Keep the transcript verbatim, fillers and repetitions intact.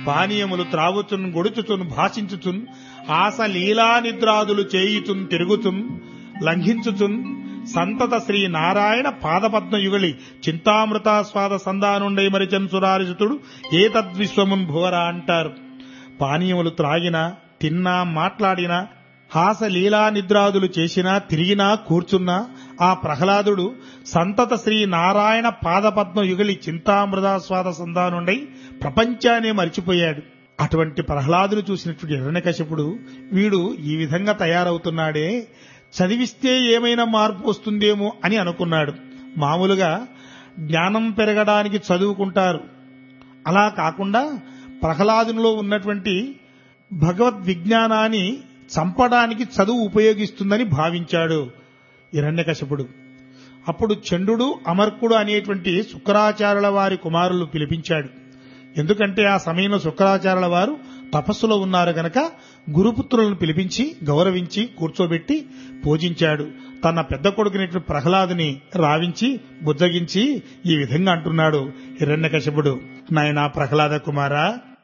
పానీయములు త్రావుచున్ గొడుచుచున్ భాషించుచున్ ఆశ లీలా నిద్రాదులు చేయుచున్ తిరుగుచున్ లంఘించుచున్ సంతత శ్రీ నారాయణ పాదపద్మ యుగళి చింతామృతాస్వాద సంధానుండై మరిచన్ సురారిసుతుడు ఏ తద్విశ్వమున్ భువరా అంటారు. పానీయములు త్రాగినా, తిన్నా, మాట్లాడినా, హాస లీలా నిద్రాదులు చేసినా, తిరిగినా, కూర్చున్నా ఆ ప్రహ్లాదుడు సంతత శ్రీ నారాయణ పాదపద్మ యుగలి చింతామృతాస్వాద సంధానుండై ప్రపంచాన్ని మరిచిపోయాడు. అటువంటి ప్రహ్లాదును చూసినటువంటి హిరణ్యకశిపుడు వీడు ఈ విధంగా తయారవుతున్నాడే, చదివిస్తే ఏమైనా మార్పు వస్తుందేమో అని అనుకున్నాడు. మామూలుగా జ్ఞానం పెరగడానికి చదువుకుంటారు, అలా కాకుండా ప్రహ్లాదునిలో ఉన్నటువంటి భగవద్విజ్ఞానాన్ని చంపడానికి చదువు ఉపయోగిస్తుందని భావించాడు హిరణ్యకశిపుడు. అప్పుడు చండుడు అమర్కుడు అనేటువంటి శుక్రాచార్యుల వారి కుమారులు పిలిపించాడు. ఎందుకంటే ఆ సమయంలో శుక్రాచార్యుల వారు తపస్సులో ఉన్నారు గనక గురుపుత్రులను పిలిపించి గౌరవించి కూర్చోబెట్టి పూజించాడు. తన పెద్ద కొడుకునేటువంటి ప్రహ్లాదుని రావించి బుజ్జగించి ఈ విధంగా అంటున్నాడు హిరణ్యకశిపుడు, నాయనా ప్రహ్లాద కుమారా,